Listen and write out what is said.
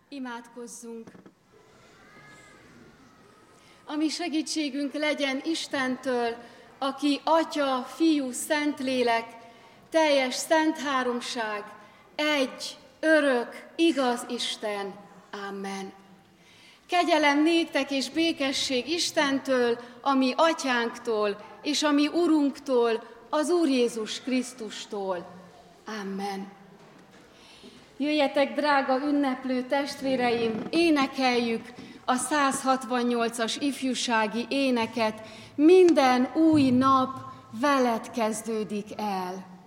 Imádkozzunk! A mi segítségünk legyen Istentől, aki Atya, Fiú, Szentlélek, teljes szent háromság, egy, örök, igaz Isten. Amen. Kegyelem néktek és békesség Istentől, a mi Atyánktól, és a mi Urunktól, az Úr Jézus Krisztustól. Amen. Jöjjetek, drága ünneplő testvéreim, énekeljük a 168-as ifjúsági éneket, minden új nap veled kezdődik el.